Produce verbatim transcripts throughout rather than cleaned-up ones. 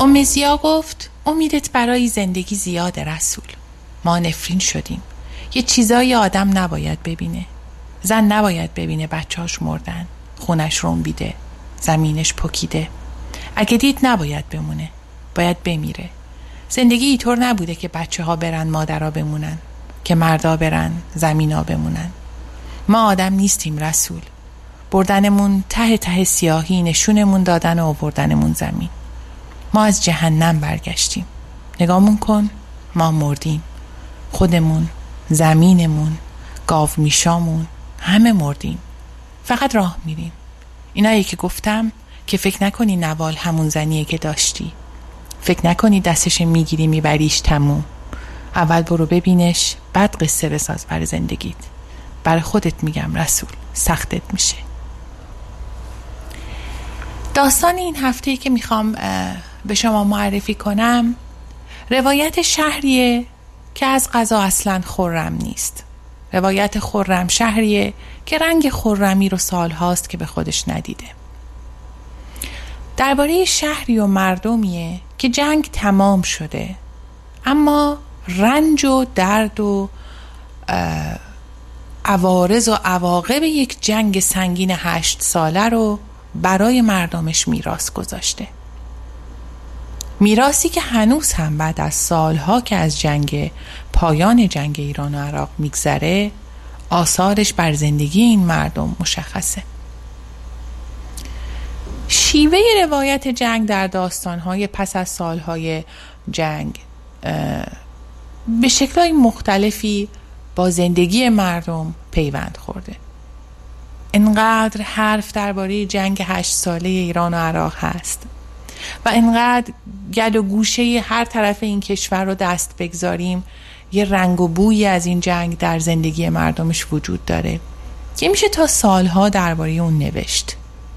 امزیا گفت امیدت برای زندگی زیاده رسول. ما نفرین شدیم. یه چیزایی آدم نباید ببینه. زن نباید ببینه بچه‌هاش مردن، خونش رنبیده، زمینش پکیده. اگه دید نباید بمونه، باید بمیره. زندگی اینطور نبوده که بچه ها برن مادرها بمونن، که مردا برن زمینا بمونن. ما آدم نیستیم رسول. بردنمون ته ته سیاهی، نشونمون دادن و آوردنمون زمین. ما از جهنم برگشتیم. نگامون کن، ما مردیم. خودمون، زمینمون، گاو میشامون، همه مردیم. فقط راه میریم. اینایی که گفتم که فکر نکنی نوال همون زنیه که داشتی. فکر نکنی دستش میگیری میبریش تموم. اول برو ببینش، بعد قصه بساز برای زندگیت. برای خودت میگم رسول، سختت میشه. داستان این هفته‌ای که میخوام به شما معرفی کنم روایت شهریه که از قضا اصلاً خرم نیست. روایت خرم شهریه که رنگ خرمی رو سال هاست که به خودش ندیده. درباره شهری و مردمیه که جنگ تمام شده، اما رنج و درد و عوارض و عواقب یک جنگ سنگین هشت ساله رو برای مردمش میراث گذاشته. میراثی که هنوز هم بعد از سالها که از جنگ پایان جنگ ایران و عراق میگذره، آثارش بر زندگی این مردم مشخصه. شیوه روایت جنگ در داستانهای پس از سالهای جنگ به شکل‌های مختلفی با زندگی مردم پیوند خورده. انقدر حرف درباره جنگ هشت ساله ایران و عراق هست و انقدر گل و گوشه هر طرف این کشور رو دست بگذاریم یه رنگ و بویی از این جنگ در زندگی مردمش وجود داره که میشه تا سالها درباره اون نوشت.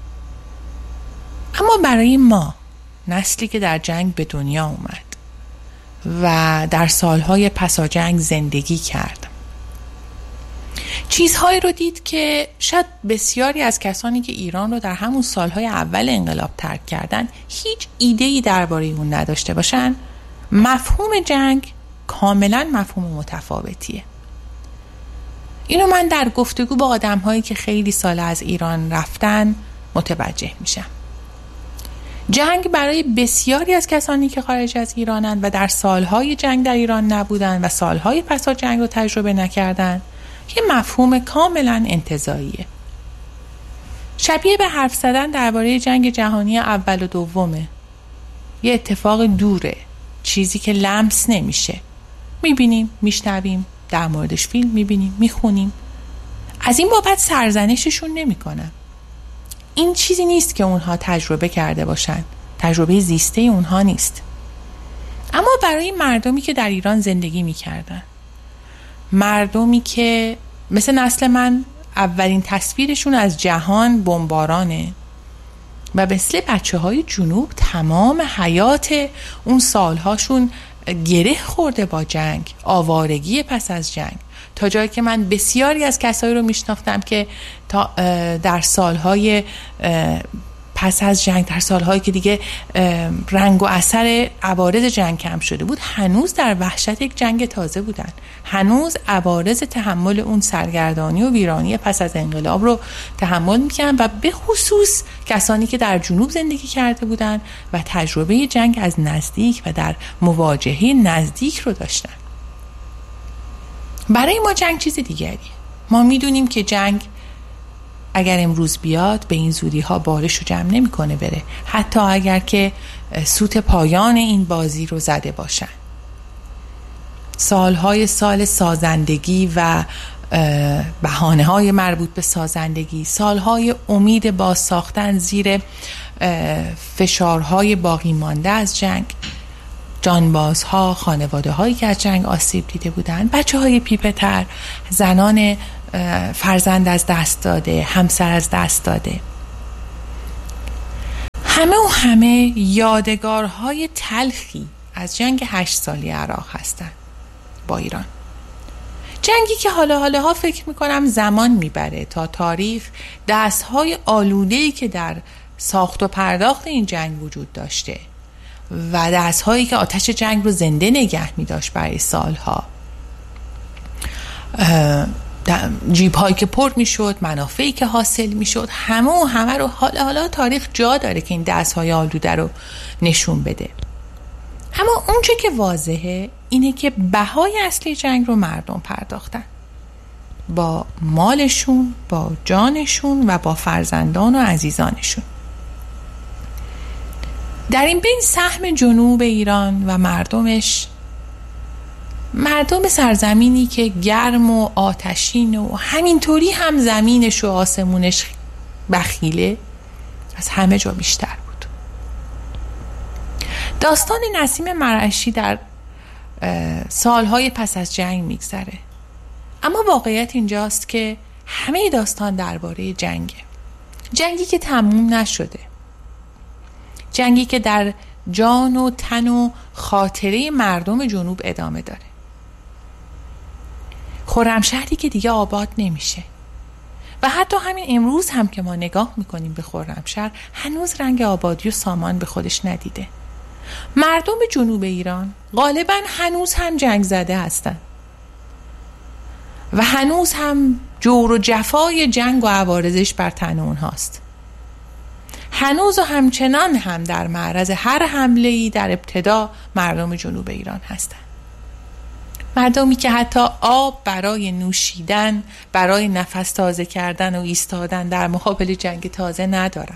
اما برای ما، نسلی که در جنگ به دنیا اومد و در سالهای پسا جنگ زندگی کرد، چیزهایی رو دید که شاید بسیاری از کسانی که ایران رو در همون سالهای اول انقلاب ترک کردن هیچ ایده‌ای درباره اون نداشته باشن. مفهوم جنگ کاملا مفهوم متفاوتیه. اینو من در گفتگو با آدم‌هایی که خیلی سال از ایران رفتن متوجه میشم. جنگ برای بسیاری از کسانی که خارج از ایرانن و در سالهای جنگ در ایران نبودن و سالهای پسا جنگ رو تجربه نکردن یه مفهوم کاملا انتزاعیه. شبیه به حرف زدن درباره جنگ جهانی اول و دومه. یه اتفاق دوره، چیزی که لمس نمیشه. میبینیم، میشنویم، در موردش فیلم میبینیم، میخونیم. از این بابت سرزنششون نمیکنم. این چیزی نیست که اونها تجربه کرده باشن. تجربه زیسته اونها نیست. اما برای مردمی که در ایران زندگی میکردن، مردمی که مثل نسل من اولین تصویرشون از جهان بمبارانه و مثل بچه های جنوب تمام حیات اون سالهاشون گره خورده با جنگ، آوارگی پس از جنگ، تا جایی که من بسیاری از کسایی رو میشناختم که تا در سالهای پس از جنگ، در سالهایی که دیگه رنگ و اثر عوارض جنگ کم شده بود، هنوز در وحشت یک جنگ تازه بودن. هنوز عوارض تحمل اون سرگردانی و ویرانی پس از انقلاب رو تحمل میکنن و به خصوص کسانی که در جنوب زندگی کرده بودن و تجربه جنگ از نزدیک و در مواجهه نزدیک رو داشتن. برای ما جنگ چیز دیگری. ما میدونیم که جنگ اگر امروز بیاد به این زودی ها بارش رو جمع نمی کنه بره، حتی اگر که سوت پایان این بازی رو زده باشن. سالهای سال سازندگی و بهانه های مربوط به سازندگی، سالهای امید باز ساختن زیر فشارهای باقی مانده از جنگ، جانبازها، خانواده هایی که از جنگ آسیب دیده بودن، بچه های پیپه تر، زنان فرزند از دست داده، همسر از دست داده، همه و همه یادگارهای تلخی از جنگ هشت سالی عراق هستن با ایران. جنگی که حالا حالا ها فکر میکنم زمان میبره تا تاریخ دستهای آلوده‌ای که در ساخت و پرداخت این جنگ وجود داشته و دست‌هایی که آتش جنگ رو زنده نگه می‌داشت برای سالها، جیب‌هایی که پر می‌شد، منافعی که حاصل می‌شد، همه و همه رو حالا حالا تاریخ جا داره که این دست‌های آلوده رو نشون بده. اما اون چه که واضحه اینه که بهای اصلی جنگ رو مردم پرداختن، با مالشون، با جانشون و با فرزندان و عزیزانشون. در این بین سهم جنوب ایران و مردمش، مردم سرزمینی که گرم و آتشین و همینطوری هم زمینش و آسمونش بخیله، از همه جا بیشتر بود. داستان نسیم مرعشی در سالهای پس از جنگ میگذره، اما واقعیت اینجاست که همه داستان درباره جنگه. جنگی که تموم نشده، جنگی که در جان و تن و خاطره مردم جنوب ادامه داره. خرمشهری که دیگه آباد نمیشه و حتی همین امروز هم که ما نگاه میکنیم به خرمشهر، هنوز رنگ آبادی و سامان به خودش ندیده. مردم جنوب ایران غالبا هنوز هم جنگ زده هستن و هنوز هم جور و جفای جنگ و عوارضش بر تن اونهاست. هنوز و همچنان هم در معرض هر حمله‌ای در ابتدا مردم جنوب ایران هستن. مردمی که حتی آب برای نوشیدن، برای نفس تازه کردن و ایستادن در مقابل جنگ تازه ندارن.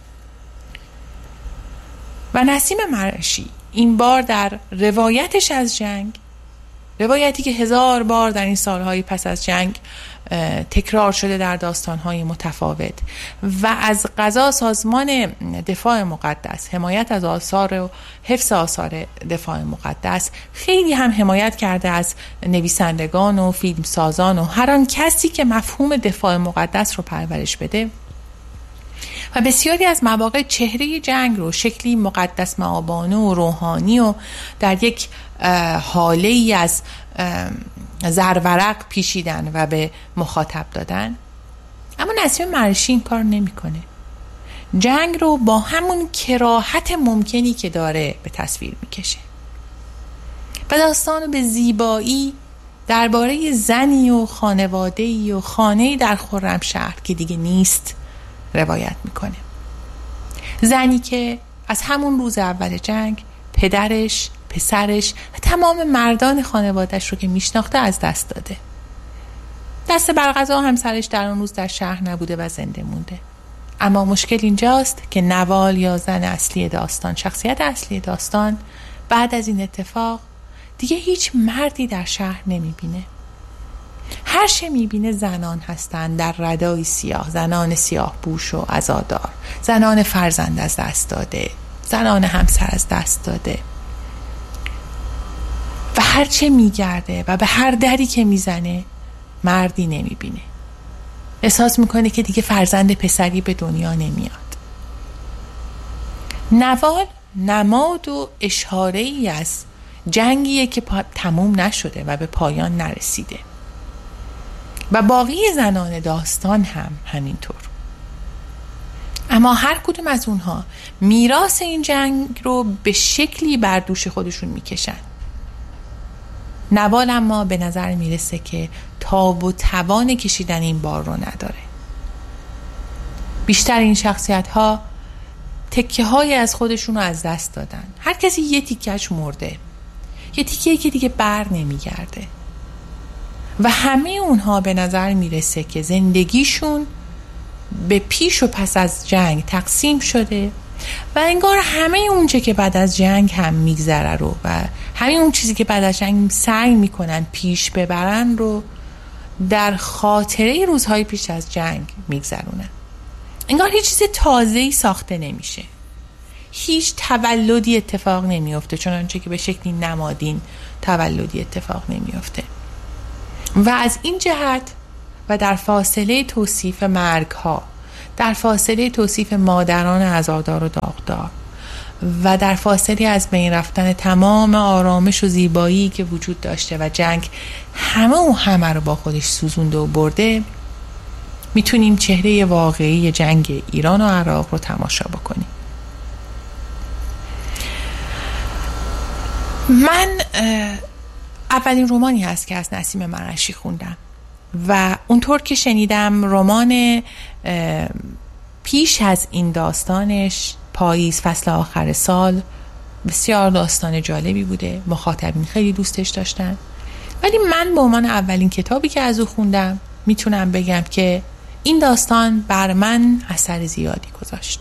و نسیم مرعشی این بار در روایتش از جنگ، روایتی که هزار بار در این سالهای پس از جنگ تکرار شده در داستانهای متفاوت و از قضا سازمان دفاع مقدس، حمایت از آثار و حفظ آثار دفاع مقدس، خیلی هم حمایت کرده از نویسندگان و فیلمسازان و هر آن کسی که مفهوم دفاع مقدس رو پرورش بده و بسیاری از مواقع چهره جنگ رو شکلی مقدس مآبانه و روحانی و در یک حاله ای از زرورق پیشیدن و به مخاطب دادن. اما نسیم مرعشی این کار نمیکنه. جنگ رو با همون کراهت ممکنی که داره به تصویر میکشه و داستان رو به زیبایی درباره زنی و خانواده‌ای و خانه‌ای در خرمشهر که دیگه نیست روایت میکنه. زنی که از همون روز اول جنگ پدرش، پسرش و تمام مردان خانوادهش رو که میشناخته از دست داده. دست برقضا همسرش در اون روز در شهر نبوده و زنده مونده. اما مشکل اینجاست که نوال یا زن اصلی داستان، شخصیت اصلی داستان، بعد از این اتفاق دیگه هیچ مردی در شهر نمیبینه. هر چه میبینه زنان هستن در ردای سیاه، زنان سیاه پوش و عزادار، زنان فرزند از دست داده، زنان همسر از دست داده و هر چه میگرده و به هر دری که میزنه مردی نمیبینه. احساس میکنه که دیگه فرزند پسری به دنیا نمیاد. نوال نماد و اشاره ای از جنگیه که تموم نشده و به پایان نرسیده و باقی زنان داستان هم همینطور. اما هر کدوم از اونها میراث این جنگ رو به شکلی بر دوش خودشون میکشن. نوال اما به نظر میرسه که تاب و توان کشیدن این بار رو نداره. بیشتر این شخصیت ها تکه های از خودشون رو از دست دادن. هر کسی یه تیکه‌اش مرده، یه تیکه‌ای که دیگه بر نمیگرده و همه اونها به نظر میرسه که زندگیشون به پیش و پس از جنگ تقسیم شده و انگار همه اون چه که بعد از جنگ هم میگذره رو و همه اون چیزی که بعد از جنگ سعی میکنن پیش ببرن رو در خاطره روزهای پیش از جنگ میگذرونن. انگار هیچ چیز تازه‌ای ساخته نمیشه، هیچ تولدی اتفاق نمیفته، چنانچه که به شکلی نمادین تولدی اتفاق نمیفته. و از این جهت و در فاصله توصیف مرگ ها، در فاصله توصیف مادران عزادار و داغدار و در فاصله از بین رفتن تمام آرامش و زیبایی که وجود داشته و جنگ همه و همه رو با خودش سوزونده و برده، میتونیم چهره واقعی جنگ ایران و عراق رو تماشا بکنیم. من اولین رمانی هست که از نسیم مرعشی خوندم و اونطور که شنیدم رمان پیش از این داستانش، پاییز فصل آخر سال، بسیار داستان جالبی بوده، مخاطبین خیلی دوستش داشتن. ولی من به عنوان اولین کتابی که از او خوندم میتونم بگم که این داستان بر من اثر زیادی گذاشت.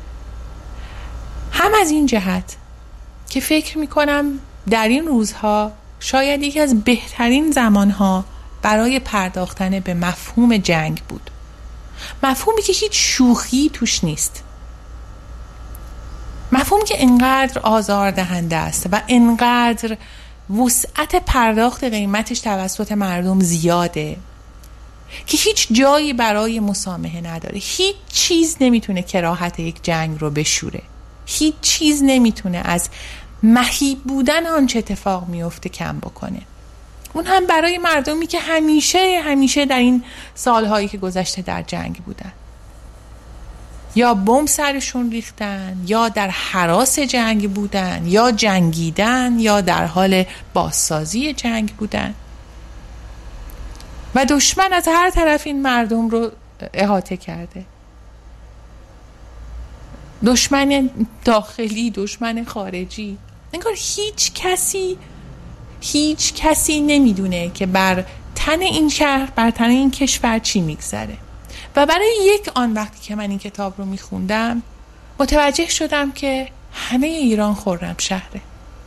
هم از این جهت که فکر میکنم در این روزها شاید یکی از بهترین زمانها برای پرداختن به مفهوم جنگ بود. مفهومی که هیچ شوخی توش نیست، مفهومی که انقدر آزاردهنده است و انقدر وسعت پرداخت قیمتش توسط مردم زیاده که هیچ جایی برای مسامحه نداره. هیچ چیز نمیتونه کراهت یک جنگ رو بشوره. هیچ چیز نمیتونه از مهیب بودن آنچه اتفاق میفته کم بکنه. اون هم برای مردمی که همیشه همیشه در این سالهایی که گذشته در جنگ بودن، یا بمب سرشون ریختن، یا در هراس جنگ بودن، یا جنگیدن، یا در حال بازسازی جنگ بودن و دشمن از هر طرف این مردم رو احاطه کرده. دشمن داخلی، دشمن خارجی. انگار هیچ کسی هیچ کسی نمیدونه که بر تن این شهر، بر تن این کشور چی میگذره. و برای یک آن وقتی که من این کتاب رو میخوندم متوجه شدم که همه ایران خرم شهره.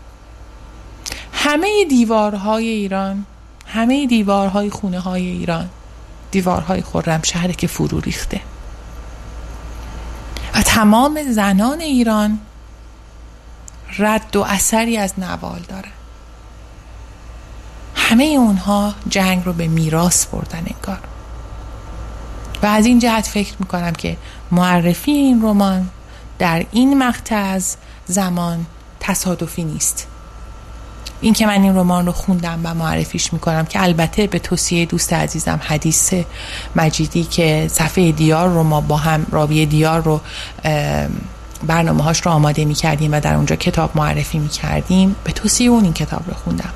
همه دیوارهای ایران، همه دیوارهای خونه های ایران دیوارهای خرم شهره که فرو ریخته و تمام زنان ایران رد و اثری از نوال دارن. همه اونها جنگ رو به میراث بردن انگار. و از این جهت فکر میکنم که معرفی این رمان در این مقطع از زمان تصادفی نیست. این که من این رمان رو خوندم و معرفیش میکنم، که البته به توصیه دوست عزیزم حدیث مجیدی که صفحه دیار رو ما با هم، راوی دیار رو برنامه هاش رو آماده میکردیم و در اونجا کتاب معرفی میکردیم، به توصیه اون این کتاب رو خوندم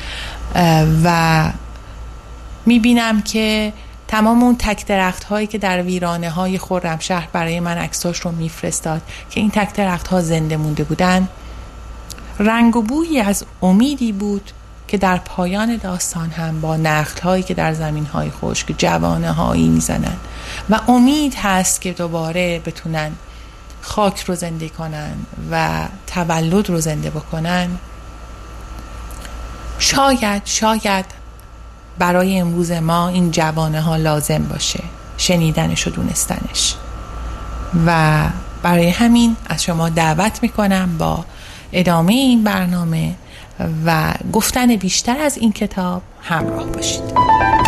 و میبینم که تمام اون تک درخت هایی که در ویرانه های خرمشهر برای من عکساش رو میفرستاد که این تک درخت ها زنده مونده بودن، رنگ و بویی از امیدی بود که در پایان داستان هم با نخل هایی که در زمین های خشک جوانه هایی میزنن و امید هست که دوباره بتونن خاک رو زنده کنن و تولد رو زنده بکنن. شاید شاید برای امروز ما این جوانه ها لازم باشه شنیدنش و دونستنش و برای همین از شما دعوت میکنم با ادامه این برنامه و گفتن بیشتر از این کتاب همراه باشید.